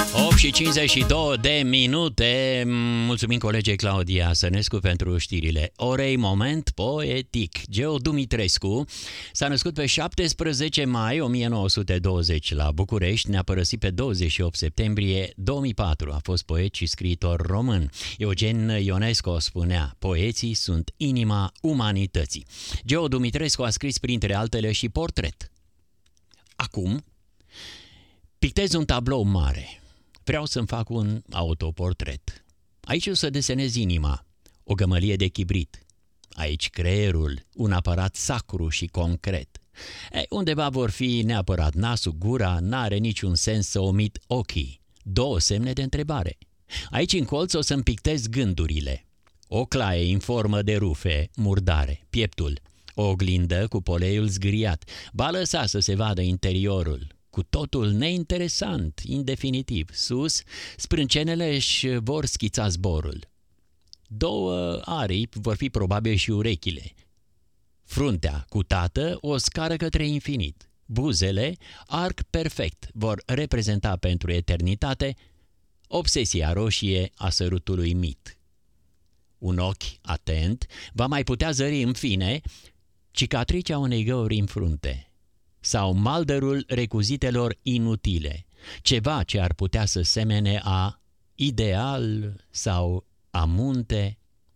8 și 52 de minute. Mulțumim colegei Claudia Sănescu pentru știrile orei. Moment poetic. Geo Dumitrescu s-a născut pe 17 mai 1920 la București. Ne-a părăsit pe 28 septembrie 2004. A fost poet și scriitor român. Eugen Ionesco spunea: poeții sunt inima umanității. Geo Dumitrescu a scris printre altele și portret. Acum pictez un tablou mare. Vreau să-mi fac un autoportret. Aici o să desenez inima, o gămălie de chibrit. Aici creierul, un aparat sacru și concret. Undeva vor fi neapărat nasul, gura, n-are niciun sens să omit ochii. Două semne de întrebare. Aici în colț o să-mi pictez gândurile. O claie în formă de rufe, murdare, pieptul. O oglindă cu poleiul zgâriat. Ba lăsa să se vadă interiorul. Cu totul neinteresant, indefinitiv. Sus, sprâncenele își vor schița zborul. Două aripi vor fi probabil și urechile. Fruntea cutată, o scară către infinit. Buzele, arc perfect, vor reprezenta pentru eternitate obsesia roșie a sărutului mit. Un ochi atent va mai putea zări în fine cicatricea unei găuri în frunte. Sau maldărul recuzitelor inutile, ceva ce ar putea să semene a ideal sau a munte.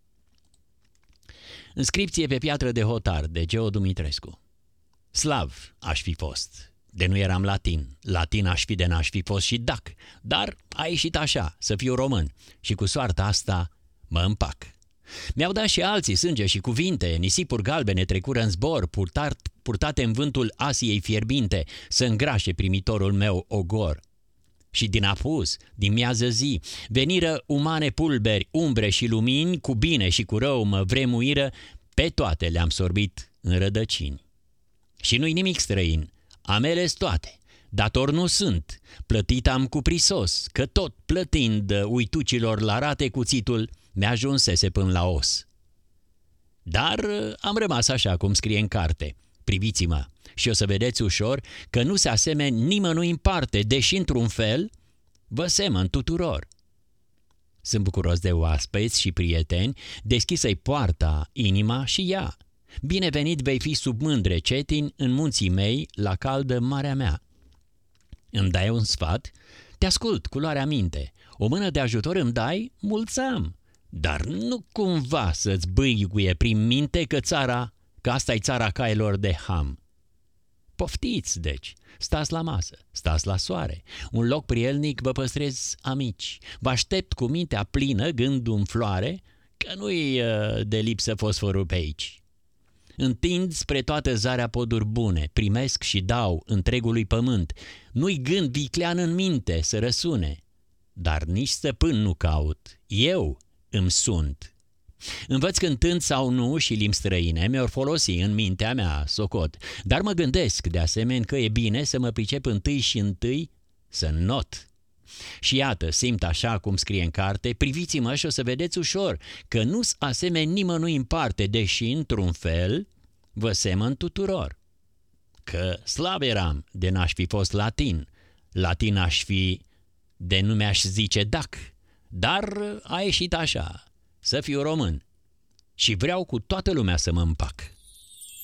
Inscripție pe piatră de hotar de Geo Dumitrescu. Slav aș fi fost, de nu eram latin, latin aș fi de n-aș fi fost și dac, dar a ieșit așa, să fiu român și cu soarta asta mă împac. Mi-au dat și alții sânge și cuvinte, nisipuri galbene trecură în zbor, purtate în vântul Asiei fierbinte, să îngrașe primitorul meu ogor. Și din apus, din miază zi, veniră umane pulberi, umbre și lumini, cu bine și cu rău mă vremuiră, pe toate le-am sorbit în rădăcini. Și nu-i nimic străin, amele toate, dator nu sunt, plătit am cu prisos, că tot plătind uitucilor la rate cuțitul, mi-ajunsese până la os. Dar am rămas așa cum scrie în carte. Priviți-mă și o să vedeți ușor că nu se asemeni nimănui în parte, deși într-un fel vă semăn tuturor. Sunt bucuros de oaspeți și prieteni, deschisă-i poarta, inima și ea. Binevenit vei fi sub mândre cetin în munții mei, la caldă marea mea. Îmi dai un sfat? Te ascult cu luarea minte. O mână de ajutor îmi dai? Mulțam. Dar nu cumva să-ți bâiguie prin minte că asta-i țara cailor de ham. Poftiți, deci, stați la masă, stați la soare, un loc prielnic vă păstrez amici, vă aștept cu mintea plină, gândul în floare, că nu-i de lipsă fosforul pe aici. Întind spre toată zarea poduri bune, primesc și dau întregului pământ, nu-i gând viclean în minte să răsune, dar nici stăpân nu caut, eu îmi sunt. Învăț cântând sau nu și limbi străine, mi-or folosi în mintea mea, socot, dar mă gândesc de asemenea că e bine să mă pricep întâi să not. Și iată, simt așa cum scrie în carte, priviți-mă și o să vedeți ușor că nu-s asemeni nimănui în parte, deși într-un fel vă semăn tuturor. Că slav eram de n-aș fi fost latin, latin aș fi de nu mi-aș zice dac, dar a ieșit așa, să fiu român și vreau cu toată lumea să mă împac.